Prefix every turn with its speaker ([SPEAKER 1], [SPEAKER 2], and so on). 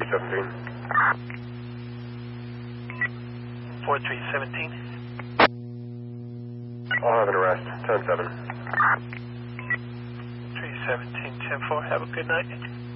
[SPEAKER 1] 4317.
[SPEAKER 2] 4317.
[SPEAKER 1] I'll have an arrest. 10-7.
[SPEAKER 2] 317, 10-4. Have a good night.